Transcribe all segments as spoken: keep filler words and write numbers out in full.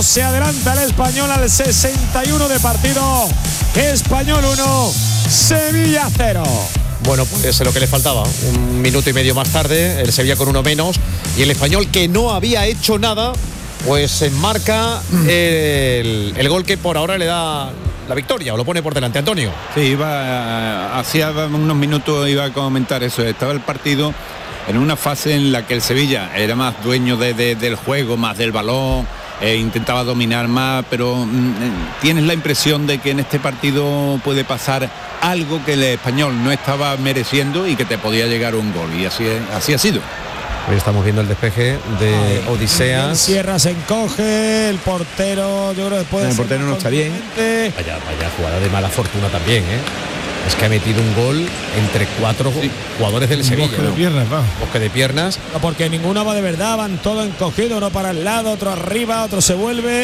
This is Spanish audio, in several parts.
uno, se adelanta el Español al sesenta y uno de partido. Español uno, Sevilla cero. Bueno, pues es lo que le faltaba. Un minuto y medio más tarde, el Sevilla con uno menos y el Español, que no había hecho nada, pues enmarca el, el gol que por ahora le da la victoria, o lo pone por delante Antonio. Sí, iba, hacía unos minutos iba a comentar eso. Estaba el partido en una fase en la que el Sevilla era más dueño de, de, del juego, más del balón, eh, intentaba dominar más, pero mm, tienes la impresión de que en este partido puede pasar algo que el Español no estaba mereciendo y que te podía llegar un gol, y así, así ha sido. Hoy estamos viendo el despeje de Odiseas. Sierra se encoge, el portero, yo creo que puede El ser portero no está bien. Vaya, vaya jugada de mala fortuna también, ¿eh? Es que ha metido un gol entre cuatro sí. jugadores del Sevilla. Bosque de ¿no? piernas, va. Bosque de piernas. No, porque ninguno va de verdad, van todos encogidos, uno para el lado, otro arriba, otro se vuelve.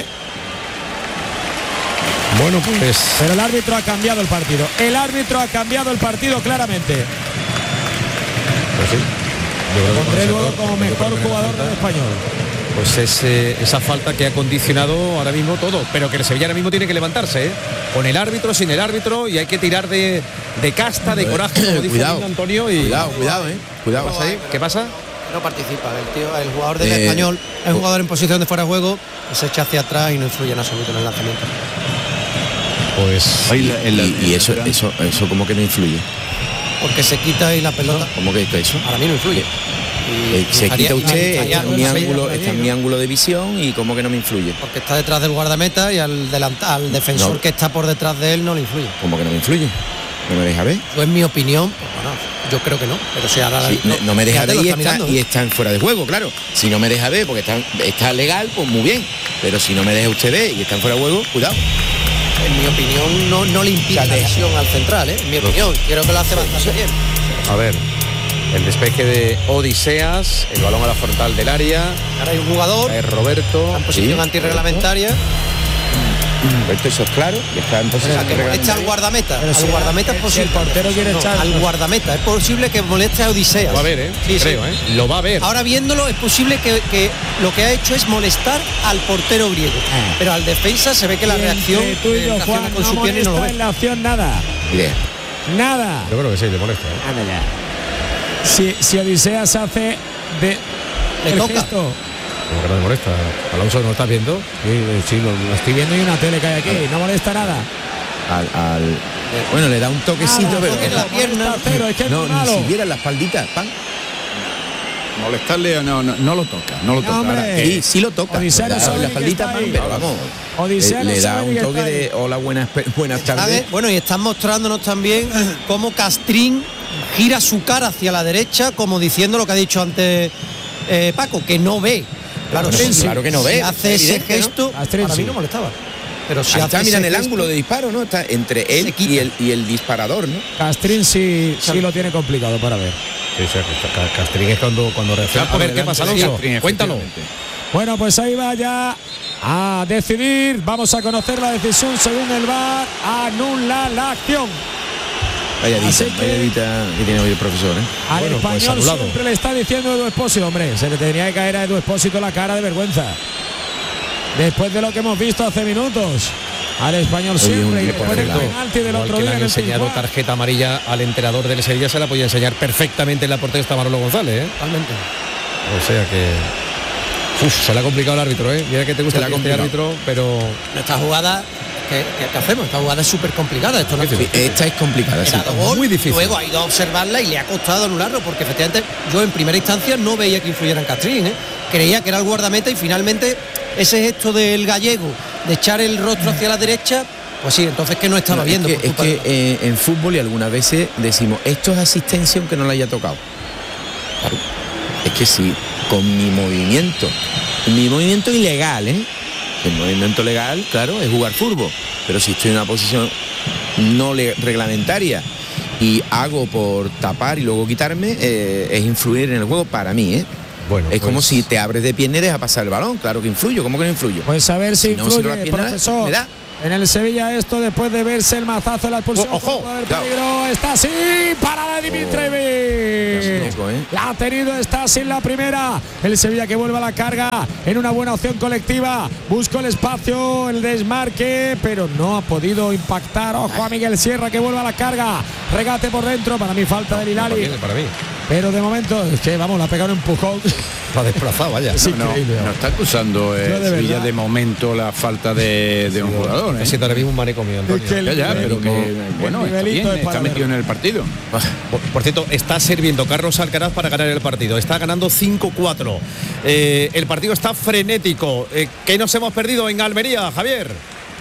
Bueno, pues. Pero el árbitro ha cambiado el partido. El árbitro ha cambiado el partido claramente. Pues sí. Pondré luego como mejor jugador del Español. Pues es eh, esa falta que ha condicionado ahora mismo todo, pero que el Sevilla ahora mismo tiene que levantarse, ¿eh? Con el árbitro, sin el árbitro, y hay que tirar de, de casta, de coraje, como dice Antonio. Y... Cuidado, cuidado, ¿eh? Cuidado. ¿Qué pasa ahí? ¿Qué pasa? No participa, el tío, el jugador del eh, Español es un jugador en posición de fuera de juego, se echa hacia atrás y no influye en absoluto en el lanzamiento. Pues y, y, y eso, eso, eso como que no influye. Porque se quita y la pelota. ¿Cómo que eso? Para mí no influye. Y se quita usted, está en, mi ángulo, está en mi ángulo de visión y como que no me influye. Porque está detrás del guardameta y al, delanta, al defensor no. que está por detrás de él no le influye. ¿Cómo que no me influye? ¿No me deja ver? Yo en mi opinión, pues bueno, yo creo que no. Pero si ahora sí, no, no me deja ver y está, está y está en fuera de juego, claro. Si no me deja ver porque está, está legal, pues muy bien. Pero si no me deja usted ver y está en fuera de juego, cuidado. En mi opinión no, no le impide la visión al central, ¿eh? En mi opinión, creo que lo hace bastante bien. A ver, el despeje de Odiseas, el balón a la frontal del área. Ahora hay un jugador. Es Roberto. En posición sí. antirreglamentaria. Roberto, eso es claro. Está en posición antirreglamentaria. Echa al guardameta. Pero al si guardameta es posible. El portero quiere no, echar. Al guardameta. Es posible que moleste a Odiseas. Lo va a ver, ¿eh? Sí, creo, sí. ¿eh? Lo va a ver. Ahora viéndolo, es posible que, que lo que ha hecho es molestar al portero griego. Ah. Pero al defensa se ve que la reacción. Tú y yo, Juan, con no su pierna no lo ve. En la acción nada. Bien. Nada. Yo creo que sí, le molesta. ¿eh? Anda ya. Si, si Odiseas hace de le el toca gesto. Como que no le molesta. Alonso, ¿no estás viendo? Sí, sí lo, lo estoy viendo y una tele que hay aquí. No molesta nada. Al, al bueno, le da un toquecito, ah, pero en la pierna. Cero, es que no, es ni siquiera en la espaldita, pan. Molestarle no, no, no lo toca, no lo toca. No, Ahora, sí, sí lo toca. Odisea la, no la espaldita, pan, pero vamos. Odisea eh, no le da sabe un toque de hola, buenas, buenas tardes. Bueno, y están mostrándonos también cómo Castrín gira su cara hacia la derecha, como diciendo lo que ha dicho antes eh, Paco, que no ve. Claro, sí, sí, claro que no si ve. hace ese gesto, ¿no? para mí no molestaba. Pero si está mirando el gesto, ángulo de disparo, ¿no? Está entre él y el, y el disparador, ¿no? Castrín sí, sí lo tiene complicado para ver. Sí, sí, Castrín es cuando, cuando reacciona. A ver, ¿qué pasa, Alonso? Cuéntalo. Bueno, pues ahí va ya a decidir. Vamos a conocer la decisión según el V A R. Anula la acción. Vaya dita, vaya dita que tiene hoy el profesor, ¿eh? Al bueno, Español pues siempre le está diciendo Edu Expósito, hombre. Se le tendría que caer a Edu Expósito la cara de vergüenza. Después de lo que hemos visto hace minutos. Al Español siempre. Oye, y después del penalti del otro que día. Le han enseñado tarjeta amarilla al entrenador del Sevilla, se la podía enseñar perfectamente en la portería está Manolo González, ¿eh? Totalmente. O sea que... Uf, se le ha complicado el árbitro, ¿eh? Mira que te gusta el árbitro, pero... Esta jugada... ¿Qué, qué, ¿Qué hacemos? Esta jugada es súper complicada. Esto no es sí, esta es complicada, sí. Gol, muy difícil. Luego ha ido a observarla y le ha costado anularlo, porque efectivamente yo en primera instancia no veía que influyera en Castrín, ¿eh? Creía que era el guardameta y finalmente ese gesto del gallego de echar el rostro hacia la derecha, pues sí, entonces que no estaba no, viendo. Es que, es que eh, en fútbol y algunas veces decimos, esto es asistencia aunque no la haya tocado. Claro. Es que sí, con mi movimiento, mi movimiento ilegal, ¿eh? El movimiento legal, claro, es jugar fútbol, pero si estoy en una posición no le reglamentaria y hago por tapar y luego quitarme, eh, es influir en el juego para mí, ¿eh? Bueno, es pues... como si te abres de pierna y dejas pasar el balón, claro que influyo, ¿cómo que no influyo? Pues a ver si, si no influye, pierna, profesor. me da. en el Sevilla esto después de verse el mazazo de la expulsión. ¡Ojo! El peligro está así para de Dimitrievich. Oh, ¿eh? La ha tenido Stasi en la primera. El Sevilla que vuelve a la carga en una buena opción colectiva. Buscó el espacio, el desmarque, pero no ha podido impactar. Ojo a Miguel Sierra que vuelve a la carga. Regate por dentro. Para mí falta del Hilali. Para mí, para mí. Pero de momento es que vamos, la ha pegado un empujón. Lo ha desplazado, vaya. Es No, increíble. no está acusando eh, Yo de Sevilla verdad. de momento la falta de, de un jugador. Me ¿eh? siento ahora mismo un manicomio, Antonio. Es que el- Ya, ya, pero que El bueno, está nivelito bien, es para está metido verlo. en el partido. Por, por cierto, está sirviendo Carlos Alcaraz para ganar el partido. Está ganando cinco cuatro. Eh, el partido está frenético. Eh, ¿Qué nos hemos perdido en Almería, Javier?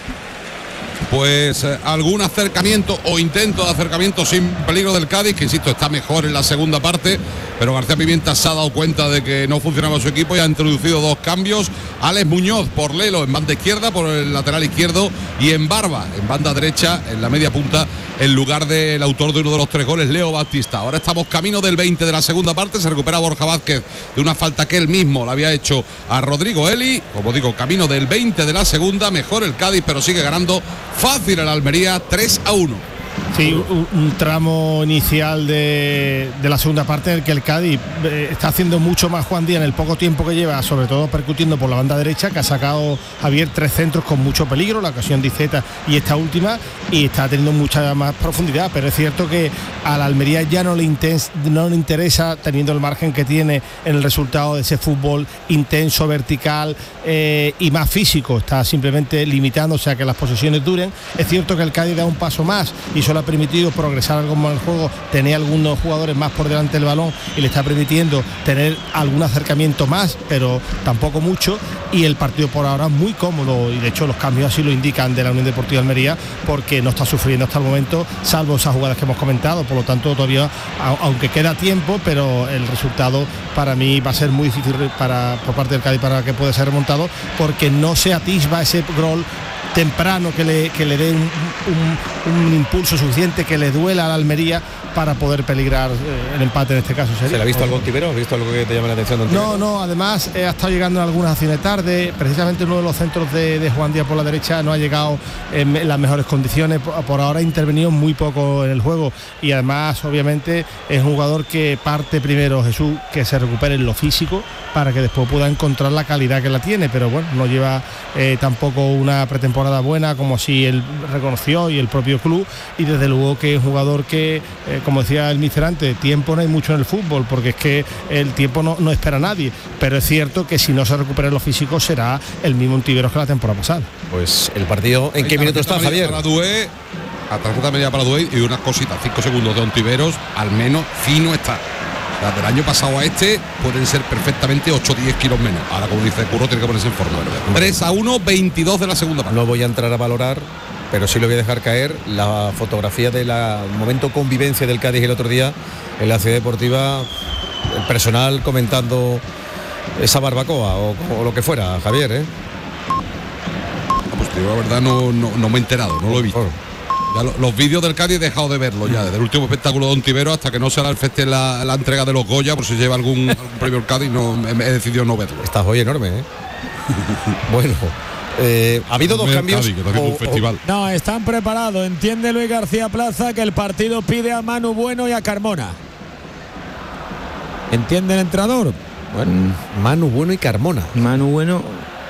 Pues eh, algún acercamiento o intento de acercamiento sin peligro del Cádiz, que insisto, está mejor en la segunda parte, pero García Pimienta se ha dado cuenta de que no funcionaba su equipo y ha introducido dos cambios. Alex Muñoz por Lelo en banda izquierda, por el lateral izquierdo, y en Barba, en banda derecha, en la media punta, en lugar del autor de uno de los tres goles, Leo Batista. Ahora estamos camino del veinte de la segunda parte, se recupera Borja Vázquez de una falta que él mismo le había hecho a Rodrigo Eli. Como digo, camino del veinte de la segunda, mejor el Cádiz, pero sigue ganando fácil el Almería, tres a uno. Sí, un, un tramo inicial de, de la segunda parte en el que el Cádiz eh, está haciendo mucho más Juan Díaz en el poco tiempo que lleva, sobre todo percutiendo por la banda derecha, que ha sacado Javier tres centros con mucho peligro, la ocasión de Iceta y esta última, y está teniendo mucha más profundidad, pero es cierto que a la Almería ya no le, intens, no le interesa, teniendo el margen que tiene en el resultado de ese fútbol intenso, vertical eh, y más físico, está simplemente limitándose a que las posesiones duren. Es cierto que el Cádiz da un paso más y solo ha permitido progresar algo más en el juego, tener algunos jugadores más por delante del balón y le está permitiendo tener algún acercamiento más, pero tampoco mucho, y el partido por ahora muy cómodo, y de hecho los cambios así lo indican de la Unión Deportiva Almería, porque no está sufriendo hasta el momento, salvo esas jugadas que hemos comentado. Por lo tanto todavía, aunque queda tiempo, pero el resultado para mí va a ser muy difícil para, por parte del Cádiz para que pueda ser remontado, porque no se atisba ese gol temprano que le, que le dé un, un, un impulso suficiente, que le duela a la Almería para poder peligrar eh, el empate en este caso. ¿Se le ha visto algo en Ontivero? ¿Has visto algo que te llame la atención de Ontivero? No, no, además eh, ha estado llegando en algunas acciones tarde, precisamente uno de los centros de, de Juan Díaz por la derecha no ha llegado en, en las mejores condiciones, por, por ahora ha intervenido muy poco en el juego, y además obviamente es un jugador que parte primero, Jesús, que se recupere en lo físico para que después pueda encontrar la calidad que la tiene, pero bueno, no lleva eh, tampoco una pretemporada buena como si él reconoció y el propio club, y desde luego que es un jugador que, eh, como decía el míster antes, tiempo no hay mucho en el fútbol, porque es que el tiempo no, no espera a nadie, pero es cierto que si no se recupera en lo físico será el mismo Ontiveros que la temporada pasada. Pues el partido, ¿en qué minuto está, Javier? Para Dué, a tarjeta media para Dué y unas cositas, cinco segundos de Ontiveros, al menos fino está. Las del año pasado a este pueden ser perfectamente ocho o diez kilos menos. Ahora, como dice Curro, tiene que ponerse en forma. tres a uno, veintidós de la segunda parte. No voy a entrar a valorar, pero sí lo voy a dejar caer, la fotografía del momento convivencia del Cádiz el otro día en la Ciudad Deportiva, el personal comentando esa barbacoa o, o lo que fuera, Javier, ¿eh? Pues te digo, la verdad no, no, no me he enterado, no lo he visto. Ya lo, los vídeos del Cádiz he dejado de verlo ya, desde el último espectáculo de Ontivero hasta que no se la feste la, la entrega de los Goya, por si lleva algún, algún premio el Cádiz, no, he, he decidido no verlo. Estás hoy enorme, ¿eh? Bueno, eh, ha habido dos El cambios. Cádiz, que está haciendo o- un festival. No, están preparados. Entiende Luis García Plaza que el partido pide a Manu Bueno y a Carmona. ¿Entiende el entrenador? Bueno, Manu Bueno y Carmona. Manu Bueno,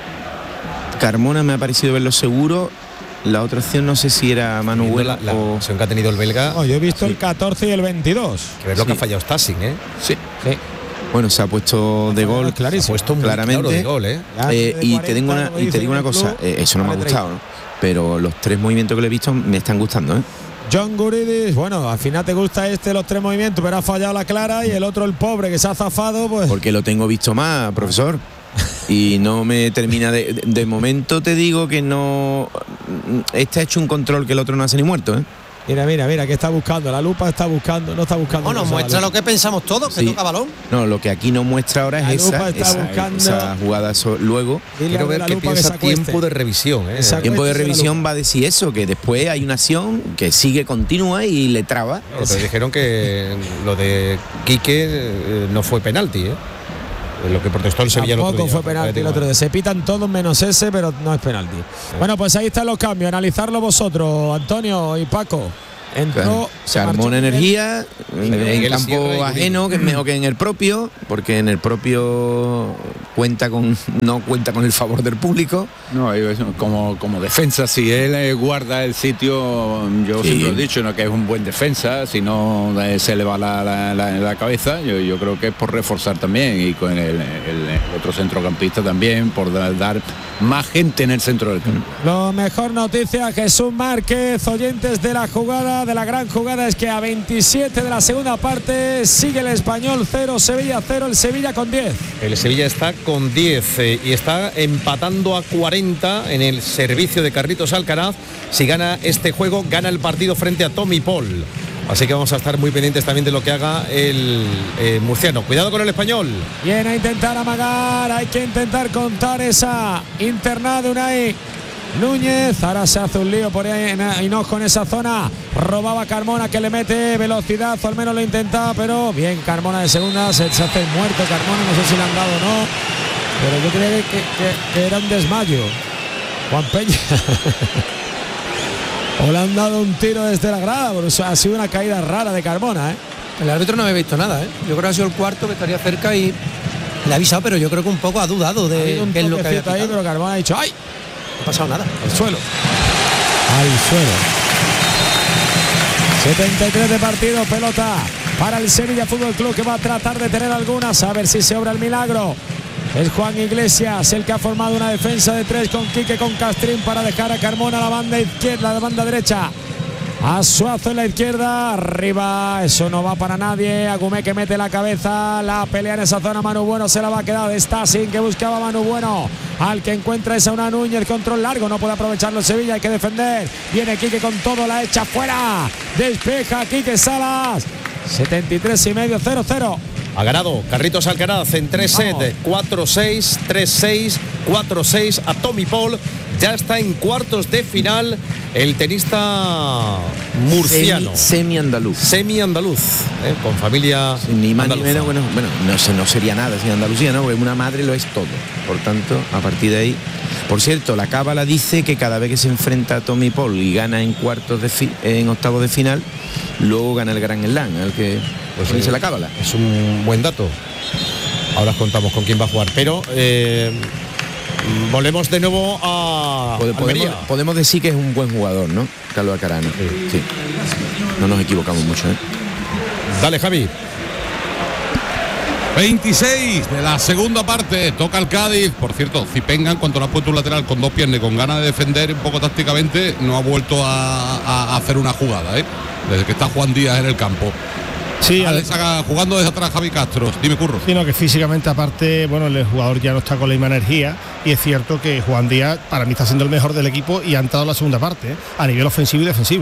Carmona me ha parecido verlo seguro. La otra opción no sé si era Manu Viendo Bueno la, la o... opción que ha tenido el belga. No, yo he visto Sí. el catorce y el veintidós. Que ver lo que ha Sí. fallado Stassin, ¿eh? Sí. Sí. Bueno, se ha puesto de gol, Ha clarísimo. puesto muy claramente. claro de gol, ¿eh? Ya, Eh, de y te digo una, cuarenta, como y te dicen digo una en el cosa, club, eh, eso no me ha vale gustado, ¿no? Pero los tres movimientos que le he visto me están gustando, ¿eh? John Guridis, bueno, al final te gusta este los tres movimientos, pero ha fallado la clara, y el otro, el pobre, que se ha zafado, pues Porque lo tengo visto más, profesor. Y no me termina de, de, de momento te digo que no. Este ha hecho un control que el otro no hace ni muerto, ¿eh? mira, mira, mira, que está buscando, la lupa está buscando, no está buscando. Bueno, cosa, muestra la lo que pensamos todos, que Sí. toca balón. No, lo que aquí no muestra ahora La es lupa esa, está esa, buscando- esa jugada so- luego. Dile Quiero de ver la qué lupa que piensa se acueste. tiempo de revisión, ¿eh? Exacto. Tiempo de Acuéstese la revisión va a decir eso, que después hay una acción que sigue continua y le traba. Pero te dijeron que lo de Quique eh, no fue penalti, ¿eh? lo que protestó el Sevilla el otro Tampoco día. fue penalti el otro día. Se pitan todos menos ese, pero no es penalti. Bueno, pues ahí están los cambios. Analizarlo vosotros, Antonio y Paco. Entró, Claro, se armó una energía en, en Miguel campo Sierra y ajeno, que es mejor que en el propio, porque en el propio cuenta con no cuenta con el favor del público. No, como, como defensa, si él eh, guarda el sitio, yo Sí. siempre he dicho, ¿no?, que es un buen defensa, si no eh, se le va la, la, la, la cabeza, yo, yo creo que es por reforzar también, y con el, el, el otro centrocampista también, por dar, dar más gente en el centro del campo. Lo mejor noticia, Jesús Márquez, oyentes de la jugada, de la gran jugada, es que a veintisiete de la segunda parte sigue el Español cero, Sevilla cero, el Sevilla con diez. El Sevilla está con diez eh, y está empatando a cuarenta en el servicio de Carlitos Alcaraz. Si gana este juego, gana el partido frente a Tommy Paul. Así que vamos a estar muy pendientes también de lo que haga el eh, murciano. Cuidado con el Español. Viene a intentar amagar, hay que intentar contar esa internada de Unai Núñez. Ahora se hace un lío por ahí en Hinojo en esa zona. Robaba Carmona, que le mete velocidad, o al menos lo intentaba, pero bien Carmona de segunda. Se, se hace muerto Carmona, no sé si le han dado o no, pero yo creo que, que, que era un desmayo. Juan Peña. O le han dado un tiro desde la grada, por eso ha sido una caída rara de Carmona, ¿eh? El árbitro no había visto nada, ¿eh? Yo creo que ha sido el cuarto, que estaría cerca, y le ha avisado, pero yo creo que un poco ha dudado de un qué es lo que había toquecito ahí, pitado. pero Carmona ha dicho ¡ay! No ha pasado nada. Al suelo. Al suelo. setenta y tres de partido, pelota para el Sevilla Fútbol Club, que va a tratar de tener algunas, a ver si se obra el milagro. Es Juan Iglesias el que ha formado una defensa de tres con Quique, con Castrín, para dejar a Carmona a la banda izquierda, a la banda derecha. A Suazo en la izquierda, arriba, eso no va para nadie. Agumé, que mete la cabeza, la pelea en esa zona. Manu Bueno se la va a quedar. Está sin que buscaba Manu Bueno, al que encuentra esa una Núñez, control largo, no puede aprovecharlo el Sevilla, hay que defender. Viene Quique con todo, la echa fuera, despeja Quique Salas. setenta y tres y medio, cero cero. Ha ganado Carlitos Alcaraz en tres sets, cuatro seis, tres seis, cuatro seis a Tommy Paul. Ya está en cuartos de final el tenista murciano. Semi andaluz. Semi andaluz, ¿eh? Con familia Ni más andaluza. ni menos, bueno, bueno, no, se- no sería nada sin Andalucía, ¿no? Porque una madre lo es todo. Por tanto, a partir de ahí. Por cierto, la cábala dice que cada vez que se enfrenta a Tommy Paul y gana en cuartos de fi- en octavos de final, luego gana el Gran Slam, al que pues dice la cábala. Es un buen dato. Ahora os contamos con quién va a jugar, pero eh, volvemos de nuevo a Pode- Podemos, Almería. podemos decir que es un buen jugador, ¿no? Carlos Alcaraz, ¿no? Sí. No nos equivocamos mucho, ¿eh? Dale, Javi. veintiséis de la segunda parte, toca el Cádiz. Por cierto, Zipenga, en cuanto le ha puesto un lateral con dos piernas y con ganas de defender un poco tácticamente, no ha vuelto a, a hacer una jugada, ¿eh? Desde que está Juan Díaz en el campo. Sí, Alex haga- jugando desde atrás Javi Castro. Dime, Curro. sino que físicamente, aparte, bueno, el jugador ya no está con la misma energía, y es cierto que Juan Díaz para mí está siendo el mejor del equipo y ha entrado en la segunda parte, ¿eh? A nivel ofensivo y defensivo.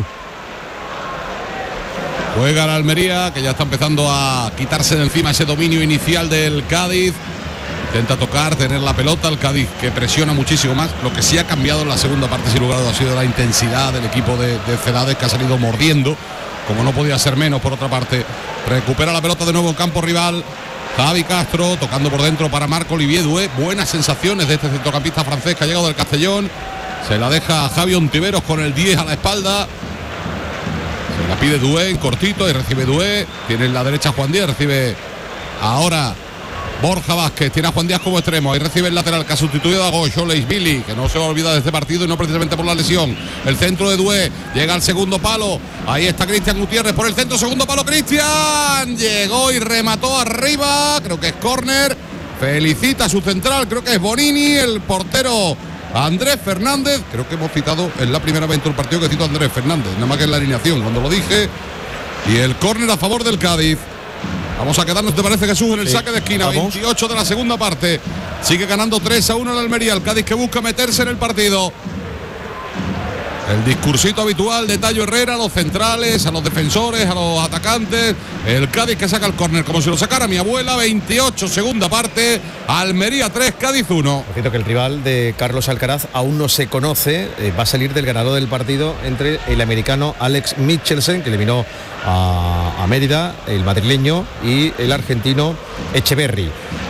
Juega la Almería, que ya está empezando a quitarse de encima ese dominio inicial del Cádiz. Intenta tocar, tener la pelota, el Cádiz, que presiona muchísimo más. Lo que sí ha cambiado en la segunda parte, sin lugar a dudas, ha sido la intensidad del equipo de, de Celades, que ha salido mordiendo, como no podía ser menos. Por otra parte, recupera la pelota de nuevo en campo rival Javi Castro, tocando por dentro para Marco Olivier Doué. Buenas sensaciones de este centrocampista francés que ha llegado del Castellón. Se la deja a Javi Ontiveros con el diez a la espalda. Se la pide Doué en cortito y recibe Doué. Tiene en la derecha Juan Díaz, recibe ahora Borja Vázquez. Tiene a Juan Díaz como extremo. Ahí recibe el lateral que ha sustituido a Goyoleis Billy, que no se va a olvidar de este partido y no precisamente por la lesión. El centro de Doué, llega al segundo palo. Ahí está Cristian Gutiérrez por el centro, segundo palo. Cristian llegó y remató arriba. Creo que es córner. Felicita a su central, creo que es Bonini, el portero Andrés Fernández. Creo que hemos citado en la primera vez en todo el partido que cito a Andrés Fernández, nada más que en la alineación cuando lo dije. Y el córner a favor del Cádiz. Vamos a quedarnos, ¿te parece, Jesús, en el Sí, saque de esquina? vamos. veintiocho de la segunda parte. Sigue ganando tres a uno en Almería. El Cádiz, que busca meterse en el partido. El discursito habitual de Tayo Herrera a los centrales, a los defensores, a los atacantes. El Cádiz, que saca el córner como si lo sacara mi abuela. veintiocho, segunda parte. Almería tres, Cádiz uno. Por cierto, que el rival de Carlos Alcaraz aún no se conoce. Eh, va a salir del ganador del partido entre el americano Alex Michelsen, que eliminó a, a Mérida, el madrileño, y el argentino Echeverry.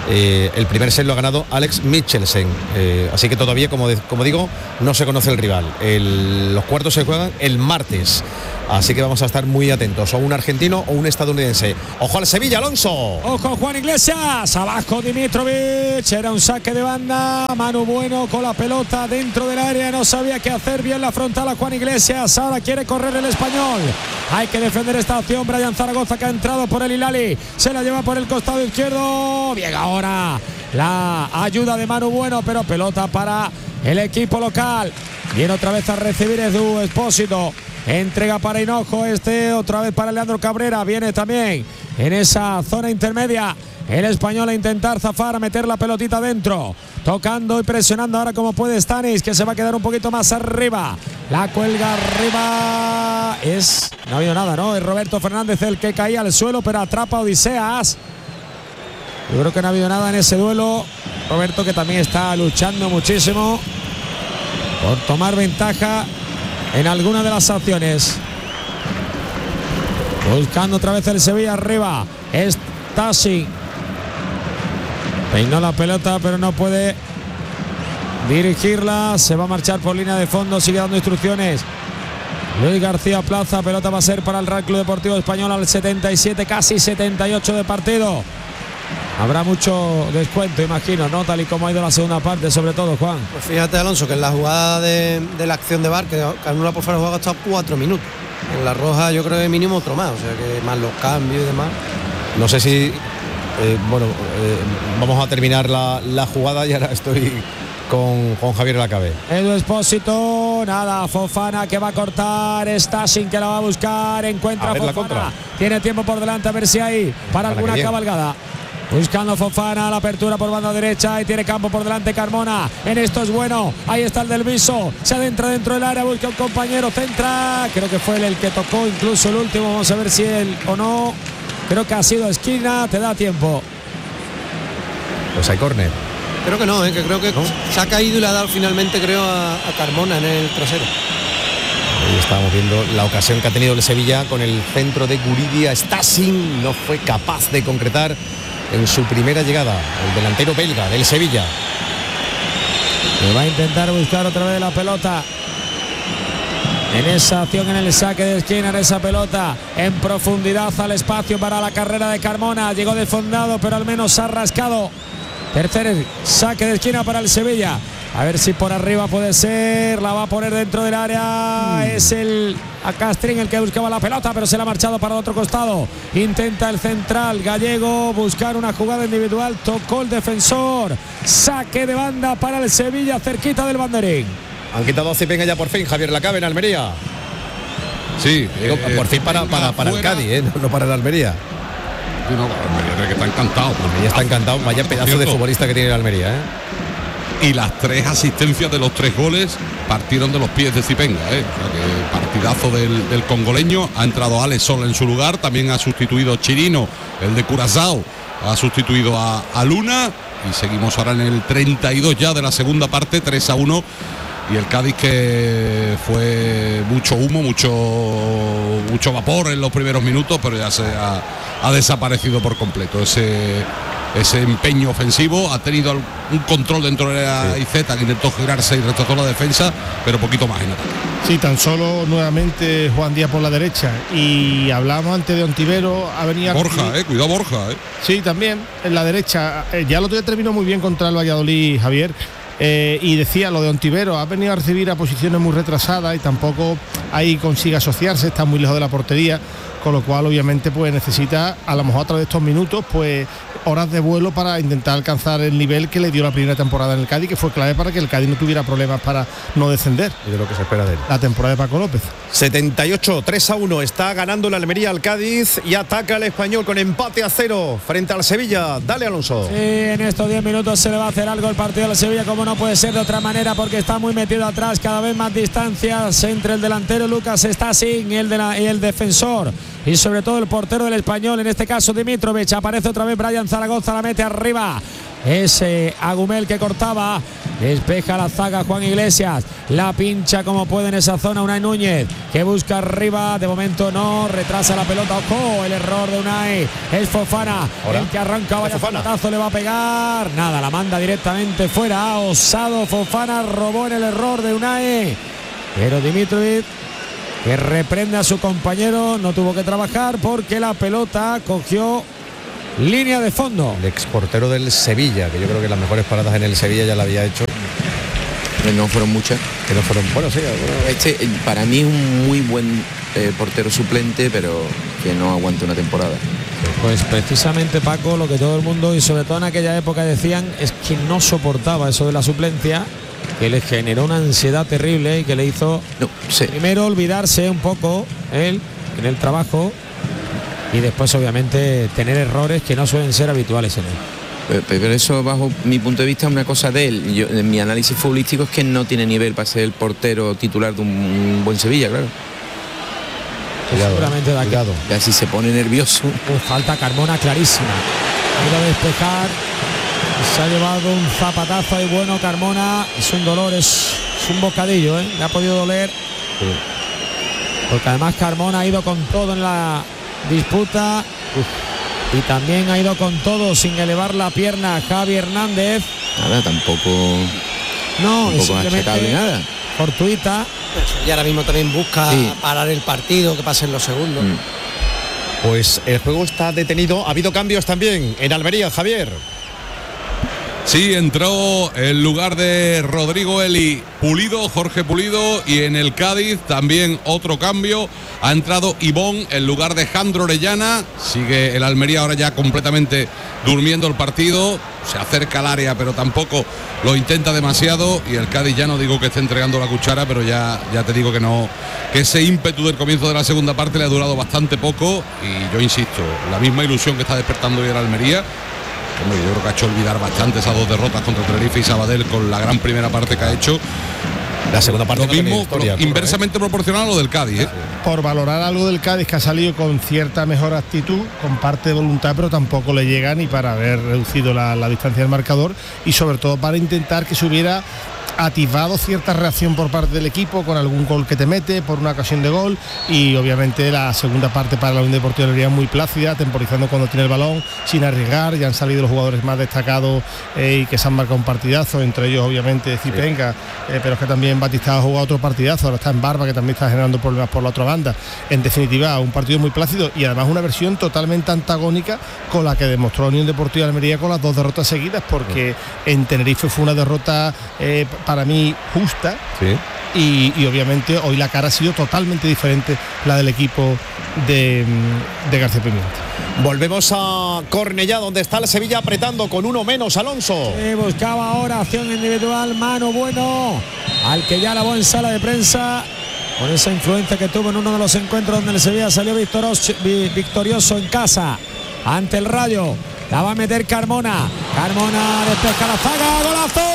Eh, el primer set lo ha ganado Alex Michelsen, eh, así que todavía, como, de, como digo, no se conoce el rival. El, los cuartos se juegan el martes, así que vamos a estar muy atentos, o un argentino o un estadounidense. Ojo al Sevilla, Alonso. Ojo Juan Iglesias, abajo Dimitrovic, era un saque de banda, Manu Bueno con la pelota dentro del área, no sabía qué hacer, bien la frontal a Juan Iglesias, ahora quiere correr el español, hay que defender esta acción. Brian Zaragoza, que ha entrado por el Hilali, se la lleva por el costado izquierdo, bien ahora la ayuda de Manu Bueno, pero pelota para el equipo local. Viene otra vez a recibir Edu Expósito, entrega para Hinojo, este otra vez para Leandro Cabrera, viene también en esa zona intermedia el español a intentar zafar, a meter la pelotita dentro, tocando y presionando ahora como puede Stanis, que se va a quedar un poquito más arriba, la cuelga arriba, es, no ha habido nada, ¿no? Es Roberto Fernández el que caía al suelo, pero atrapa a Odiseas. Yo creo que no ha habido nada en ese duelo. Roberto, que también está luchando muchísimo por tomar ventaja en alguna de las acciones. Buscando otra vez el Sevilla arriba. Stasi peinó la pelota, pero no puede dirigirla. Se va a marchar por línea de fondo. Sigue dando instrucciones Luis García Plaza. Pelota va a ser para el Real Club Deportivo Español al setenta y siete, casi setenta y ocho de partido. Habrá mucho descuento, imagino, ¿no? Tal y como ha ido la segunda parte, sobre todo, Juan. Pues fíjate, Alonso, que en la jugada de, de la acción de V A R, que anula por fuera de juego, ha estado cuatro minutos. En la roja yo creo que mínimo otro más, o sea que más los cambios y demás. No sé si, eh, bueno, eh, vamos a terminar la, la jugada y ahora estoy con, con Javier Lacabe. Edu Expósito, nada, Fofana que va a cortar, Stasin que la va a buscar, encuentra a ver, Fofana. Tiene tiempo por delante, a ver si hay para, para alguna cabalgada. Buscando Fofana, la apertura por banda derecha y tiene campo por delante Carmona. En esto es bueno, ahí está el del Viso, se adentra dentro del área, busca un compañero, centra, creo que fue él el que tocó incluso el último, vamos a ver si él o no, creo que ha sido esquina, te da tiempo. Pues hay córner. Creo que no, ¿eh? que creo que ¿no? Se ha caído y le ha dado finalmente, creo, a, a Carmona en el trasero. Ahí estamos viendo la ocasión que ha tenido el Sevilla con el centro de Guridia. Stasin no fue capaz de concretar en su primera llegada, el delantero belga del Sevilla. Le va a intentar buscar otra vez la pelota en esa acción, en el saque de esquina, en esa pelota en profundidad al espacio para la carrera de Carmona. Llegó desfondado, pero al menos ha rascado. Tercer saque de esquina para el Sevilla. A ver si por arriba puede ser, la va a poner dentro del área, mm. es el a Castrín el que buscaba la pelota, pero se la ha marchado para el otro costado. Intenta el central gallego buscar una jugada individual, tocó el defensor, saque de banda para el Sevilla cerquita del banderín. Han quitado a Zipenga ya por fin, Javier Lacabe en Almería. Sí, Digo, eh, por fin para, para, para el Cádiz, ¿eh? no, no para el Almería. Sí, no, Almería que está encantado. Almería está encantado, vaya pedazo de futbolista que tiene el Almería, ¿eh? Y las tres asistencias de los tres goles partieron de los pies de Zipenga, ¿eh? O sea que partidazo del, del congoleño. Ha entrado Alex Sola en su lugar, también ha sustituido Chirino, el de Curazao, ha sustituido a, a Luna, y seguimos ahora en el treinta y dos ya de la segunda parte, tres a uno, y el Cádiz que fue mucho humo, mucho mucho vapor en los primeros minutos, pero ya se ha, ha desaparecido por completo ese ese empeño ofensivo. Ha tenido un control dentro de la sí. I Z, que intentó girarse y rechazó la defensa, pero poquito más en ataque. Sí, tan solo nuevamente Juan Díaz por la derecha, y hablábamos antes de Ontivero, ha venido Borja, aquí, eh, cuidado Borja, eh. Sí, también en la derecha, eh, ya el otro día terminó muy bien contra el Valladolid, Javier. Eh, y decía lo de Ontivero, ha venido a recibir a posiciones muy retrasadas y tampoco ahí consigue asociarse, está muy lejos de la portería, con lo cual obviamente pues necesita a lo mejor a través de estos minutos pues horas de vuelo para intentar alcanzar el nivel que le dio la primera temporada en el Cádiz, que fue clave para que el Cádiz no tuviera problemas para no descender. Y de lo que se espera de él. La temporada de Paco López. setenta y ocho, tres a uno, está ganando la Almería al Cádiz y ataca el Español con empate a cero frente al Sevilla. Dale, Alonso. Sí, en estos diez minutos se le va a hacer algo el partido al Sevilla, como no puede ser de otra manera, porque está muy metido atrás, cada vez más distancias entre el delantero Lucas Stasin y el, de la, y el defensor, y sobre todo el portero del Español, en este caso Dimitrovic. Aparece otra vez Brian Zaragoza, la mete arriba. ese Agumel que cortaba. Despeja la zaga Juan Iglesias, la pincha como puede en esa zona Unai Núñez, que busca arriba, de momento no, retrasa la pelota, ojo, el error de Unai, es Fofana, Ahora, el que arranca, vaya zapatazo, le va a pegar, nada, la manda directamente fuera, ha osado Fofana, robó en el error de Unai, pero Dimitrovic, que reprende a su compañero, no tuvo que trabajar porque la pelota cogió línea de fondo. El exportero del Sevilla, que yo creo que las mejores paradas en el Sevilla ya la había hecho. No fueron muchas. Que no fueron, bueno, sí. Bueno. Este para mí es un muy buen eh, portero suplente, pero que no aguanta una temporada. Pues precisamente, Paco, lo que todo el mundo y sobre todo en aquella época decían es que no soportaba eso de la suplencia, que le generó una ansiedad terrible y que le hizo no, sí. primero olvidarse un poco él en el trabajo y después obviamente tener errores que no suelen ser habituales en él. Pero eso, bajo mi punto de vista, es una cosa de él. Yo, en mi análisis futbolístico es que no tiene nivel para ser el portero titular de un buen Sevilla, claro. Cuidado, seguramente da cuidado. Ya si se pone nervioso. Uh, falta Carmona clarísima. Ha ido a despejar. Se ha llevado un zapatazo y bueno, Carmona, es un dolor, es, es un bocadillo, ¿eh? Le ha podido doler. Sí. Porque además Carmona ha ido con todo en la disputa. Uf. Y también ha ido con todo sin elevar la pierna Javi Hernández. Nada, tampoco. No, tampoco es simplemente nada. Fortuita. Y ahora mismo también busca sí. parar el partido, que pasen los segundos. Mm. Pues el juego está detenido. Ha habido cambios también en Almería, Javier. Sí, entró en lugar de Rodrigo Eli Pulido, Jorge Pulido, y en el Cádiz también otro cambio. Ha entrado Ibón en lugar de Jandro Orellana. Sigue el Almería ahora ya completamente durmiendo el partido. Se acerca al área, pero tampoco lo intenta demasiado. Y el Cádiz ya no digo que esté entregando la cuchara, pero ya, ya te digo que no, que ese ímpetu del comienzo de la segunda parte le ha durado bastante poco. Y yo insisto, la misma ilusión que está despertando hoy el Almería. Hombre, yo creo que ha hecho olvidar bastante esas dos derrotas contra Tenerife y Sabadell con la gran primera parte que ha hecho. La segunda parte lo no mismo, historia, pro, inversamente proporcional a lo del Cádiz, ¿eh? Por valorar algo del Cádiz, que ha salido con cierta mejor actitud, con parte de voluntad, pero tampoco le llega ni para haber reducido la, la distancia del marcador, y sobre todo para intentar que se hubiera atisbado cierta reacción por parte del equipo con algún gol que te mete por una ocasión de gol. Y obviamente la segunda parte para la Unión Deportiva Almería muy plácida, temporizando cuando tiene el balón sin arriesgar. Ya han salido los jugadores más destacados eh, y que se han marcado un partidazo, entre ellos obviamente Zipenga, sí. eh, pero es que también Batista ha jugado otro partidazo, ahora está en Barba, que también está generando problemas por la otra banda. En definitiva, un partido muy plácido y además una versión totalmente antagónica con la que demostró la Unión Deportiva Almería con las dos derrotas seguidas, porque sí. en Tenerife fue una derrota eh, para mí justa, sí. y, y obviamente hoy la cara ha sido totalmente diferente, la del equipo de, de García Pimienta. Volvemos a Cornellá, donde está el Sevilla apretando con uno menos. Alonso sí, buscaba ahora acción individual, mano bueno al que ya lavó en sala de prensa con esa influencia que tuvo en uno de los encuentros donde el Sevilla salió victorioso, victorioso en casa ante el Rayo. La va a meter Carmona. Carmona despeja la zaga, golazo.